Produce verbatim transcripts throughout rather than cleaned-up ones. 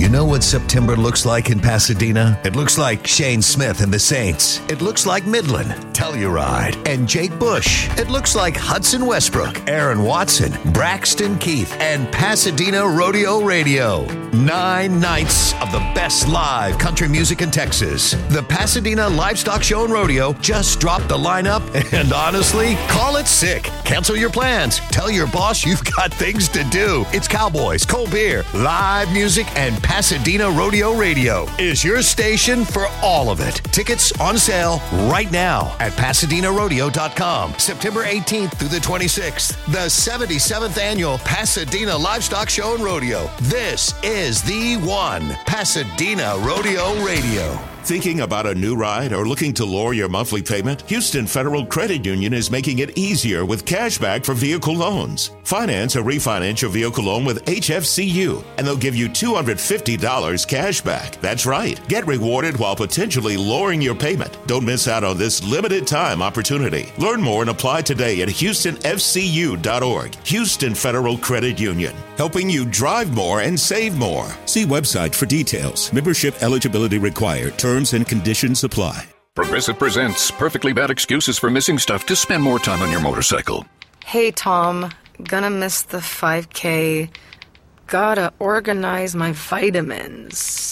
You know what September looks like in Pasadena? It looks like Shane Smith and the Saints. It looks like Midland, Telluride, and Jake Bush. It looks like Hudson Westbrook, Aaron Watson, Braxton Keith, and Pasadena Rodeo Radio. Nine nights of the best live country music in Texas. The Pasadena Livestock Show and Rodeo just dropped the lineup, and honestly, call it sick. Cancel your plans. Tell your boss you've got things to do. It's cowboys, cold beer, live music, and Pasadena Rodeo Radio is your station for all of it. Tickets on sale right now at Pasadena Rodeo dot com. September eighteenth through the twenty-sixth, the seventy-seventh Annual Pasadena Livestock Show and Rodeo. This is the one, Pasadena Rodeo Radio. Thinking about a new ride or looking to lower your monthly payment? Houston Federal Credit Union is making it easier with cashback for vehicle loans. Finance or refinance your vehicle loan with H F C U, and they'll give you two hundred fifty dollars cash back. That's right. Get rewarded while potentially lowering your payment. Don't miss out on this limited time opportunity. Learn more and apply today at Houston F C U dot org. Houston Federal Credit Union, helping you drive more and save more. See website for details. Membership eligibility required. Terms and conditions apply. Progressive presents Perfectly Bad Excuses for Missing Stuff to Spend More Time on Your Motorcycle. Hey, Tom. Gonna miss the five K. Gotta organize my vitamins.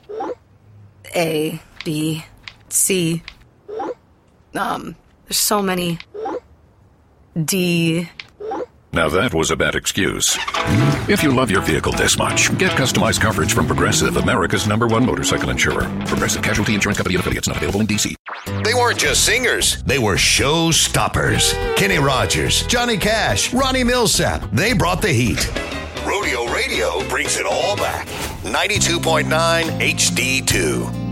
A, B, C. Um, there's so many. D. Now that was a bad excuse. If you love your vehicle this much, get customized coverage from Progressive, America's number one motorcycle insurer. Progressive Casualty Insurance Company and affiliates, not available in D C. They weren't just singers, they were show stoppers. Kenny Rogers, Johnny Cash, Ronnie Millsap, they brought the heat. Rodeo Radio brings it all back. ninety-two point nine H D two.